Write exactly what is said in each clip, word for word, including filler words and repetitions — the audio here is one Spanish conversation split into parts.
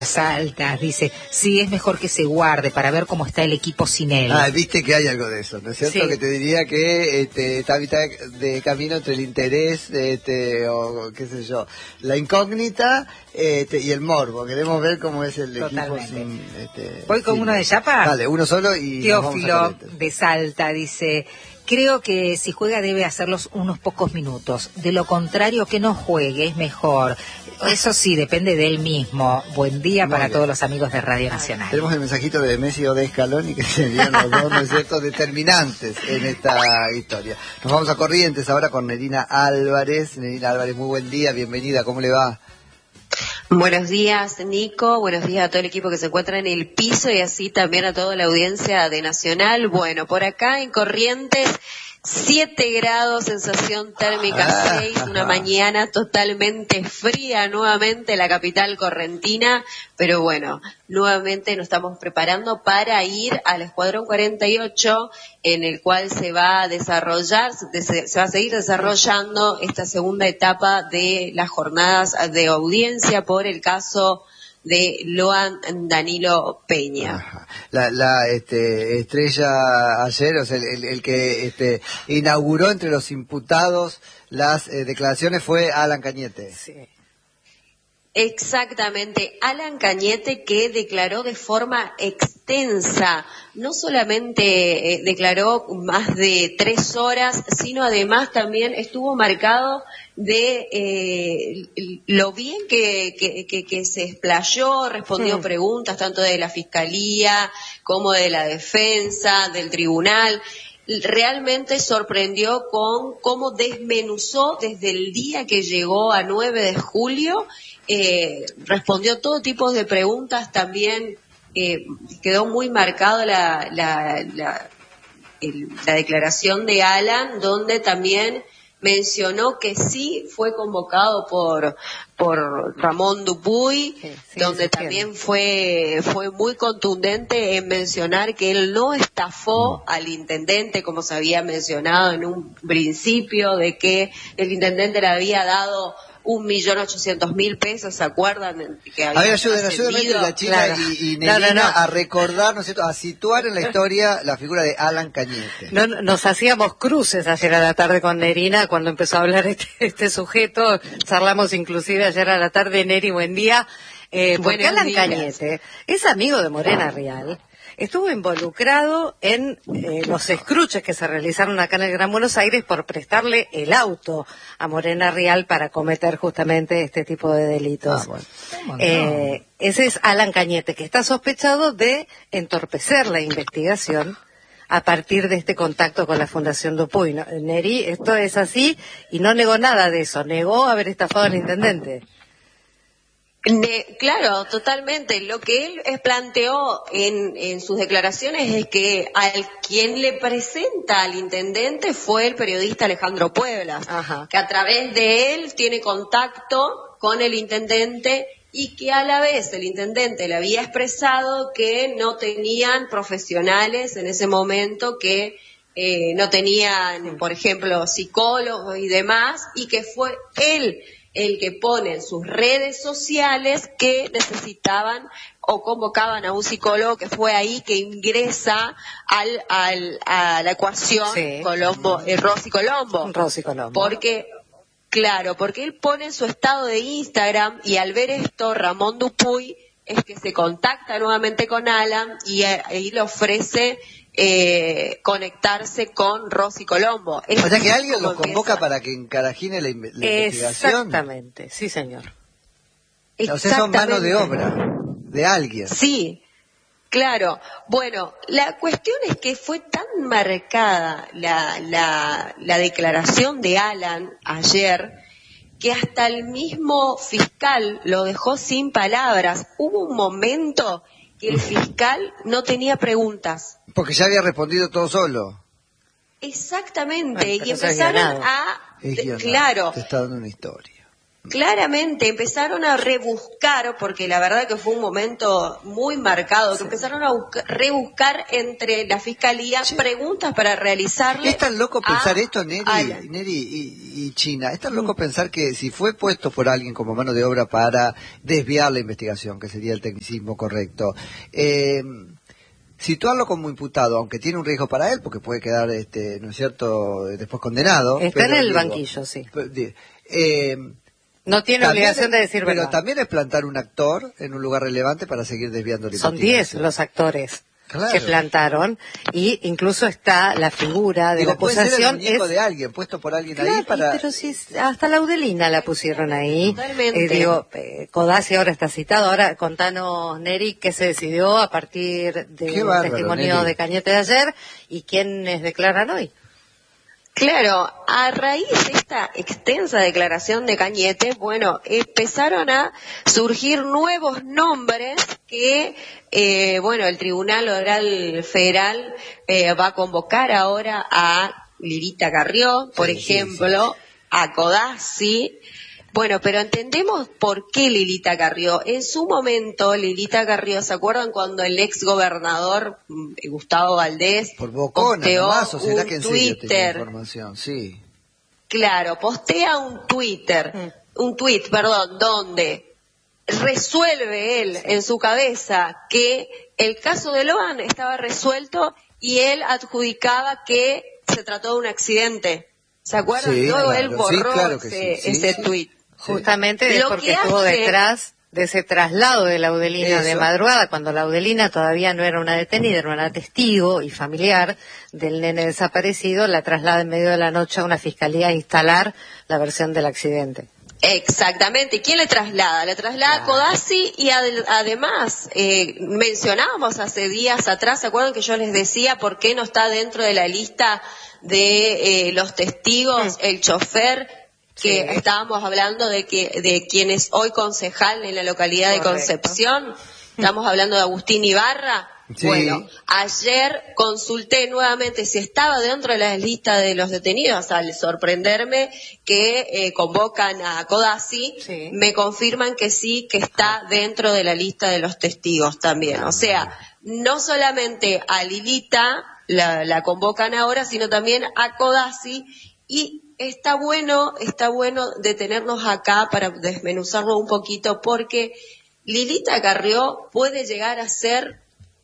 Salta, dice, sí, es mejor que se guarde para ver cómo está el equipo sin él. Ah, viste que hay algo de eso, ¿no es cierto? Sí. Que te diría que este, está a mitad de camino entre el interés, este, o qué sé yo, la incógnita este, y el morbo. Queremos ver cómo es el Totalmente. equipo sin... Este, Voy con sin... uno de Yapa. Dale, uno solo y Teófilo de Salta dice, creo que si juega debe hacerlos unos pocos minutos. De lo contrario, que no juegue, es mejor. Eso sí, depende de él mismo. Buen día Muy para bien. todos los amigos de Radio Nacional. Tenemos el mensajito de Messi o de Scaloni, que serían los dos, ¿no es cierto?, determinantes en esta historia. Nos vamos a Corrientes ahora con Nerina Álvarez. Nerina Álvarez, muy buen día, bienvenida, ¿cómo le va? Buenos días, Nico. Buenos días a todo el equipo que se encuentra en el piso y así también a toda la audiencia de Nacional. Bueno, por acá en Corrientes, siete grados, sensación térmica Ah, seis, una ajá. mañana totalmente fría nuevamente en la capital correntina, pero bueno, nuevamente nos estamos preparando para ir al Escuadrón cuarenta y ocho, en el cual se va a desarrollar, se, se va a seguir desarrollando esta segunda etapa de las jornadas de audiencia por el caso de Loan Danilo Peña. Ajá. La, la este, estrella ayer, o sea, el, el, el que este, inauguró entre los imputados las eh, declaraciones fue Alan Cañete. Sí. Exactamente, Alan Cañete, que declaró de forma extensa, no solamente eh, declaró más de tres horas, sino además también estuvo marcado de eh, lo bien que, que, que, que se explayó, respondió Sí. preguntas tanto de la Fiscalía como de la defensa, del tribunal. Realmente sorprendió con cómo desmenuzó desde el día que llegó a nueve de julio, eh, respondió todo tipo de preguntas, también eh, quedó muy marcado la, la, la, el, la declaración de Alan, donde también mencionó que sí fue convocado por por Ramón Dupuy, Sí, sí, donde se también fue fue muy contundente en mencionar que él no estafó al intendente, como se había mencionado en un principio, de que el intendente le había dado un millón ochocientos mil pesos, ¿se acuerdan? Que A ver, ayuden, ayúdenme la China Claro. y, y No, Nerina no, no. a recordar, ¿no es cierto?, a situar en la historia la figura de Alan Cañete. No, nos hacíamos cruces ayer a la tarde con Nerina cuando empezó a hablar este, este sujeto, charlamos inclusive ayer a la tarde. Neri, buen día. Eh, porque Buenos Alan días. Cañete es amigo de Morena Rial, estuvo involucrado en eh, los escruches que se realizaron acá en el Gran Buenos Aires por prestarle el auto a Morena Rial para cometer justamente este tipo de delitos. Ah, bueno. ¿Cómo no? Eh, ese es Alan Cañete, que está sospechado de entorpecer la investigación a partir de este contacto con la Fundación Dupuy. ¿No? Neri, esto es así y no negó nada de eso, negó haber estafado al intendente. Ne- claro, totalmente. Lo que él eh, planteó en, en sus declaraciones es que al quien le presenta al intendente fue el periodista Alejandro Pueblas, Ajá. que a través de él tiene contacto con el intendente y que a la vez el intendente le había expresado que no tenían profesionales en ese momento, que eh, no tenían, por ejemplo, psicólogos y demás, y que fue él el que pone en sus redes sociales que necesitaban o convocaban a un psicólogo, que fue ahí que ingresa al, al, a la ecuación Sí. Colombo, eh, Rosy Colombo. Rosy Colombo. Porque, claro, porque él pone en su estado de Instagram, y al ver esto, Ramón Dupuy es que se contacta nuevamente con Alan y ahí le ofrece eh, conectarse con Rosy Colombo. Es O sea que alguien como los convoca empieza. para que encarajine la, inve- la investigación. Exactamente, sí señor. O sea, son mano de Exactamente. obra de alguien. Sí, claro. Bueno, la cuestión es que fue tan marcada la, la, la declaración de Alan ayer, que hasta el mismo fiscal lo dejó sin palabras. Hubo un momento que el fiscal no tenía preguntas. Porque ya había respondido todo solo. Exactamente, Ay, pero y eso es empezaron guionado. a... Es de- guionado. claro, Te está dando una historia. Claramente empezaron a rebuscar, porque la verdad que fue un momento muy marcado, que empezaron a buscar, rebuscar entre la fiscalía sí. preguntas para realizarle. Es tan loco pensar a, esto, Neri, a, Neri y, y China, es tan loco mm. pensar que si fue puesto por alguien como mano de obra para desviar la investigación, que sería el tecnicismo correcto, eh, situarlo como imputado, aunque tiene un riesgo para él, porque puede quedar, este, ¿no es cierto?, después condenado. Está pero, en el digo, banquillo, sí. Eh, No tiene obligación es, de decir pero verdad. Pero también es plantar un actor en un lugar relevante para seguir desviando la Son diez los actores claro. que plantaron y incluso está la figura de Digo, la acusación. Puede ser el muñeco es... de alguien, puesto por alguien claro, ahí para... pero si hasta Laudelina la pusieron ahí. Totalmente. Eh, digo, eh, Codazzi ahora está citado. Ahora contanos, Neri, qué se decidió a partir del testimonio Neri. de Cañete de ayer y quiénes declaran hoy. Claro, a raíz de esta extensa declaración de Cañete, bueno, empezaron a surgir nuevos nombres que, eh, bueno, el Tribunal Oral Federal eh, va a convocar ahora a Lilita Carrió, por sí, ejemplo, sí, sí. a Codazzi. Bueno, pero entendemos por qué Lilita Carrió. En su momento, Lilita Carrió, ¿se acuerdan cuando el ex gobernador Gustavo Valdés por Bocona, posteó nomás, o será un que en Twitter? Información, sí. Claro, postea un Twitter, mm. un tweet, perdón, donde resuelve él en su cabeza que el caso de Loan estaba resuelto y él adjudicaba que se trató de un accidente. ¿Se acuerdan? Sí, Luego claro, él borró sí, claro ese, sí, sí, ese sí. tweet. Justamente es porque estuvo hace... detrás de ese traslado de Laudelina Eso. de madrugada, cuando Laudelina todavía no era una detenida, era una testigo y familiar del nene desaparecido, la traslada en medio de la noche a una fiscalía a instalar la versión del accidente. Exactamente. ¿Quién le traslada? Le traslada a Codazzi y ad- además eh, mencionábamos hace días atrás, ¿se acuerdan que yo les decía por qué no está dentro de la lista de eh, los testigos el chofer? Que sí. estábamos hablando de que de quien es hoy concejal en la localidad Correcto. de Concepción, estamos hablando de Agustín Ibarra. Sí. Bueno, ayer consulté nuevamente si estaba dentro de la lista de los detenidos, al sorprenderme que eh, convocan a Codazzi, sí. me confirman que sí, que está dentro de la lista de los testigos también. O sea, no solamente a Lilita la, la convocan ahora, sino también a Codazzi. Y está bueno, está bueno detenernos acá para desmenuzarlo un poquito, porque Lilita Carrió puede llegar a ser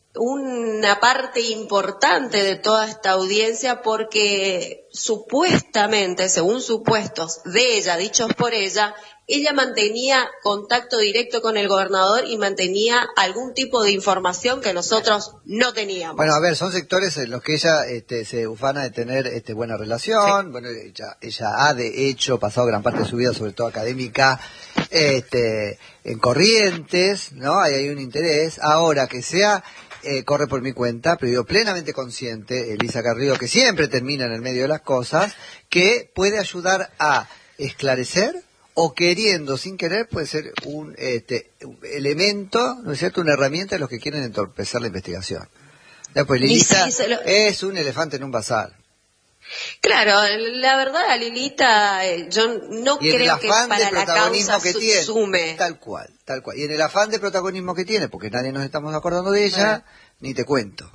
una parte importante de toda esta audiencia, porque supuestamente, según supuestos de ella, dichos por ella, ella mantenía contacto directo con el gobernador y mantenía algún tipo de información que nosotros no teníamos. Bueno, a ver, son sectores en los que ella este, se ufana de tener este, buena relación. Sí. Bueno, ella, ella ha de hecho pasado gran parte de su vida, sobre todo académica, este, en Corrientes, ¿no? Ahí hay un interés. Ahora, que sea, eh, corre por mi cuenta, pero yo plenamente consciente, Elisa Carrió, que siempre termina en el medio de las cosas, que puede ayudar a esclarecer o queriendo, sin querer, puede ser un este, elemento, ¿no es cierto?, una herramienta de los que quieren entorpecer la investigación. Después, Lilita sí, lo... es un elefante en un bazar. Claro, la verdad, Lilita, yo no y creo que para la causa que tiene, sume. Tal cual, tal cual. Y en el afán de protagonismo que tiene, porque nadie nos estamos acordando de ella, ah. ni te cuento.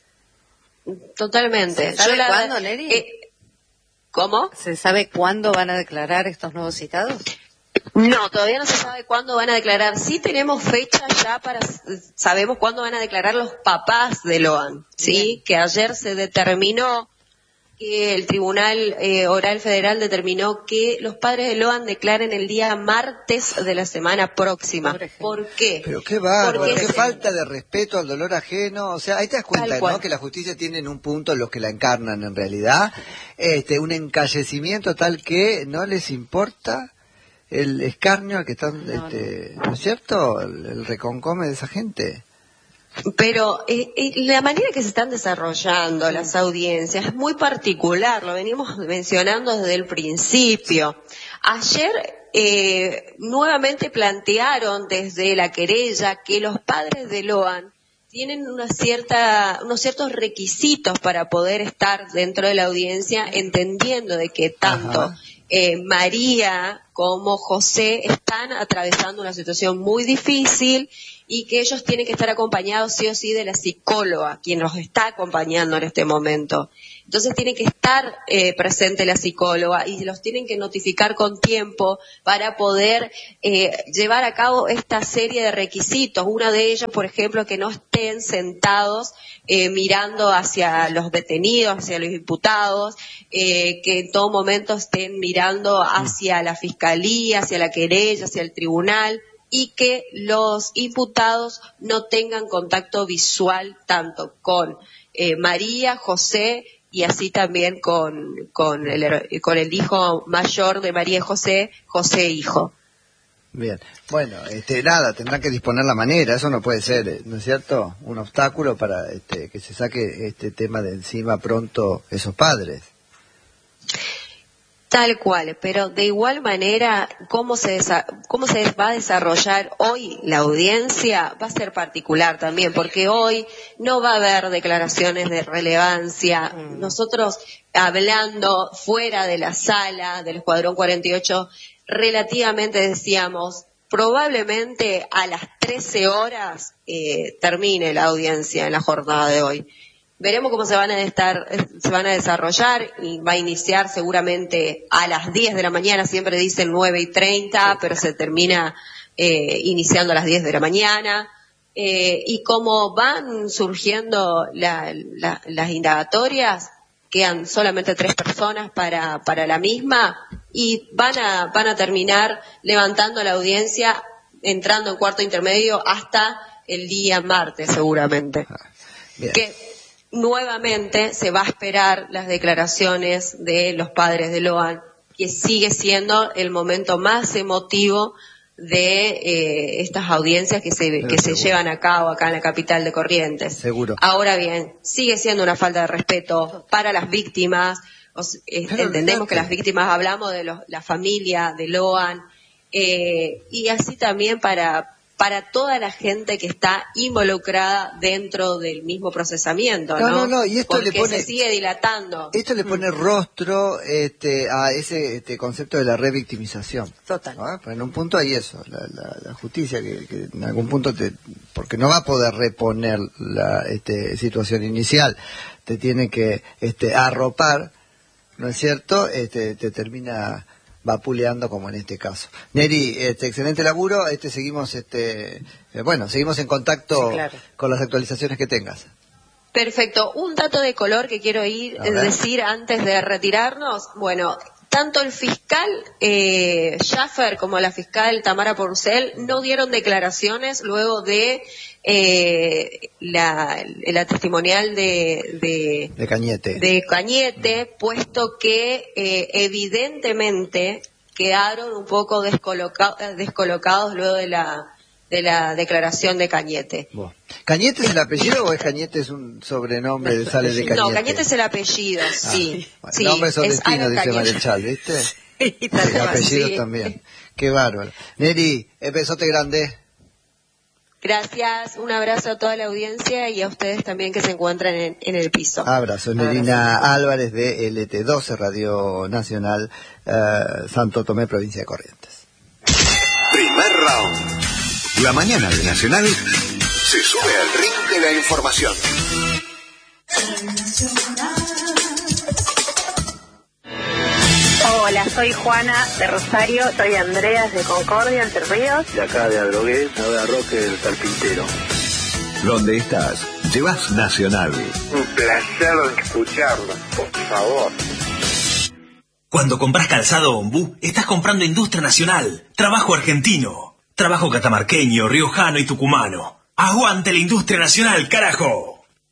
Totalmente. ¿Se sabe cuándo, Neri? Eh, ¿Cómo? ¿Se sabe cuándo van a declarar estos nuevos citados? No, todavía no se sabe cuándo van a declarar. Sí tenemos fecha ya para, sabemos cuándo van a declarar los papás de Loan, ¿sí? Bien. Que ayer se determinó que el Tribunal eh, Oral Federal determinó que los padres de Loan declaren el día martes de la semana próxima. ¿Por qué? Pero qué bárbaro, qué falta de respeto al dolor ajeno. O sea, ahí te das cuenta, ¿no?, que la justicia tiene en un punto, los que la encarnan en realidad, este, un encallecimiento tal que no les importa el escarnio al que están, no, este, no. ¿no es cierto?, el, el reconcome de esa gente. Pero eh, eh, la manera que se están desarrollando las audiencias es muy particular, lo venimos mencionando desde el principio. Ayer eh, nuevamente plantearon desde la querella que los padres de Loan tienen una cierta, unos ciertos requisitos para poder estar dentro de la audiencia, entendiendo de que tanto Ajá. eh, María como José están atravesando una situación muy difícil y que ellos tienen que estar acompañados sí o sí de la psicóloga, quien los está acompañando en este momento. Entonces tiene que estar eh, presente la psicóloga y los tienen que notificar con tiempo para poder eh, llevar a cabo esta serie de requisitos. Una de ellos, por ejemplo, que no estén sentados eh, mirando hacia los detenidos, hacia los imputados, eh, que en todo momento estén mirando hacia la fiscalía, hacia la querella, hacia el tribunal, y que los imputados no tengan contacto visual tanto con eh, María, José, y así también con, con, el, con el hijo mayor de María y José, José hijo. Bien, bueno, este, nada, tendrán que disponer la manera, eso no puede ser, ¿no es cierto?, un obstáculo para este, que se saque este tema de encima pronto esos padres. Tal cual, pero de igual manera, cómo se, cómo se va a desarrollar hoy la audiencia va a ser particular también, porque hoy no va a haber declaraciones de relevancia. Nosotros, hablando fuera de la sala del Escuadrón cuarenta y ocho, relativamente decíamos, probablemente a las trece horas eh, termine la audiencia en la jornada de hoy. Veremos cómo se van a estar, se van a desarrollar, y va a iniciar seguramente a las diez de la mañana, siempre dicen nueve y treinta, pero se termina eh, iniciando a las diez de la mañana, eh, y como van surgiendo la, la, las indagatorias, quedan solamente tres personas para, para la misma, y van a, van a terminar levantando la audiencia, entrando en cuarto intermedio hasta el día martes seguramente. Bien. Que, nuevamente se va a esperar las declaraciones de los padres de Loan, que sigue siendo el momento más emotivo de eh, estas audiencias que se que se llevan a cabo acá en la capital de Corrientes. Seguro. Ahora bien, sigue siendo una falta de respeto para las víctimas. Os, eh, entendemos que las víctimas, hablamos de los, la familia de Loan, eh, y así también para para toda la gente que está involucrada dentro del mismo procesamiento, ¿no? No, no, no, y esto porque le pone, se sigue dilatando. Esto le pone rostro este, a ese este concepto de la revictimización. Total. ¿No? Pero en un punto hay eso, la, la, la justicia que, que en algún punto, te, porque no va a poder reponer la este, situación inicial, te tiene que este, arropar, ¿no es cierto? Este, te termina vapuleando como en este caso. Neri, este excelente laburo, este seguimos este eh, bueno, seguimos en contacto, sí, claro, con las actualizaciones que tengas. Perfecto. Un dato de color que quiero ir es decir antes de retirarnos. Bueno, tanto el fiscal eh, Schaffer como la fiscal Tamara Porcel no dieron declaraciones luego de eh, la, la testimonial de, de, de Cañete, de Cañete, puesto que eh, evidentemente quedaron un poco descoloca, descolocados luego de la de la declaración de Cañete. Bueno. ¿Cañete es el apellido o es Cañete es un sobrenombre de sale de Cañete? No, Cañete es el apellido, sí. Ah, bueno, sí, nombres son es destinos, dice Cañete. Marechal, ¿viste? Sí, el apellido sí. también. Qué bárbaro. Neri, besote grande. Gracias, un abrazo a toda la audiencia y a ustedes también que se encuentran en, en el piso. Abrazo, Nerina Álvarez de L T doce, Radio Nacional, uh, Santo Tomé, provincia de Corrientes. Primer round. La mañana de Nacional se sube al ring de la información. Hola, soy Juana de Rosario, soy Andrea de Concordia, Entre Ríos. De acá de Adrogué, de Roque del Carpintero. ¿Dónde estás? Llevas Nacional. Un placer escucharlo, por favor. Cuando compras calzado Ombú, estás comprando industria nacional, trabajo argentino, trabajo catamarqueño, riojano y tucumano. ¡Aguante la industria nacional, carajo!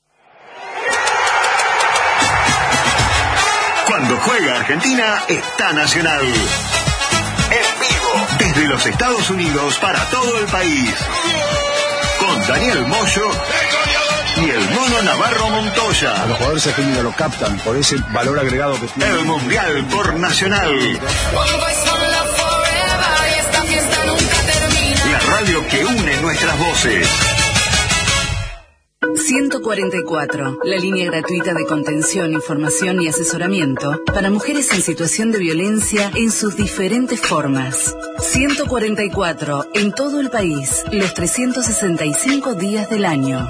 Cuando juega Argentina, está Nacional. En vivo, desde los Estados Unidos para todo el país. Con Daniel Moyo y el Mono Navarro Montoya. A los jugadores argentinos lo captan por ese valor agregado que tiene. El Mundial por Nacional. La radio que une nuestras voces. ciento cuarenta y cuatro, la línea gratuita de contención, información y asesoramiento para mujeres en situación de violencia en sus diferentes formas. ciento cuarenta y cuatro, en todo el país, los trescientos sesenta y cinco días del año.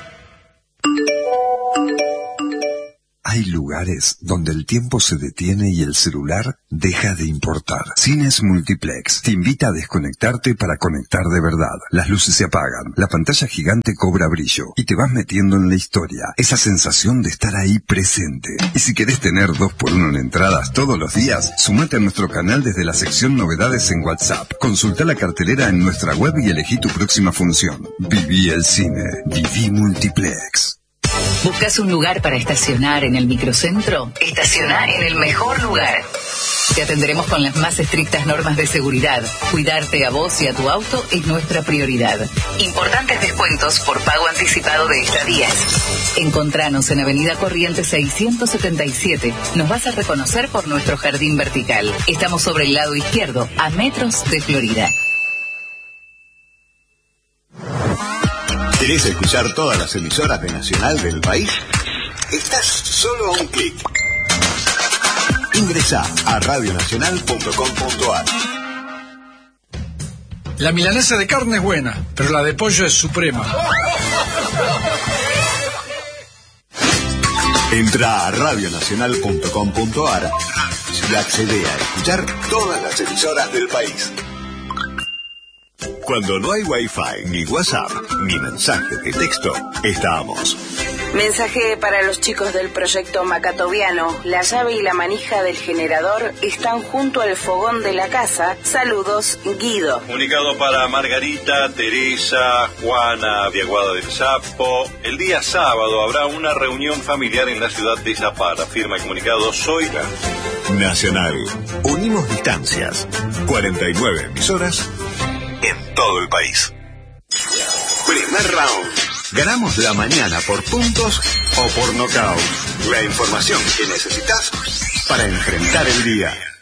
Hay lugares donde el tiempo se detiene y el celular deja de importar. Cines Multiplex te invita a desconectarte para conectar de verdad. Las luces se apagan, la pantalla gigante cobra brillo y te vas metiendo en la historia. Esa sensación de estar ahí presente. Y si querés tener dos por uno en entradas todos los días, sumate a nuestro canal desde la sección Novedades en WhatsApp. Consulta la cartelera en nuestra web y elegí tu próxima función. Viví el cine. Viví Multiplex. ¿Buscas un lugar para estacionar en el microcentro? Estaciona en el mejor lugar. Te atenderemos con las más estrictas normas de seguridad. Cuidarte a vos y a tu auto es nuestra prioridad. Importantes descuentos por pago anticipado de estadías. Encontranos en Avenida Corrientes seiscientos setenta y siete. Nos vas a reconocer por nuestro jardín vertical. Estamos sobre el lado izquierdo, a metros de Florida. ¿Querés escuchar todas las emisoras de Nacional del país? Estás solo a un clic. Ingresá a radio nacional punto com punto a r. La milanesa de carne es buena, pero la de pollo es suprema. Entra a radio nacional punto com punto a r y accede a escuchar todas las emisoras del país. Cuando no hay Wi-Fi, ni WhatsApp, ni mensaje de texto, estamos. Mensaje para los chicos del proyecto Macatoviano. La llave y la manija del generador están junto al fogón de la casa. Saludos, Guido. Comunicado para Margarita, Teresa, Juana, Diaguada del Sapo. El día sábado habrá una reunión familiar en la ciudad de Zapara. Firma el comunicado Zoila. Nacional. Unimos distancias. cuarenta y nueve emisoras en todo el país. Primer round. Ganamos la mañana por puntos o por nocaut. La información que necesitas para enfrentar el día.